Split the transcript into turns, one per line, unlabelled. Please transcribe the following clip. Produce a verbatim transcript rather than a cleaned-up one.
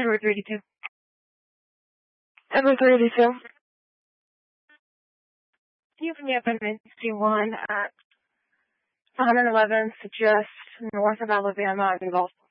Edward three eighty-two. Edward three eighty-two. You can be up in sixty-one at one eleven, just north of Alabama in Gulf.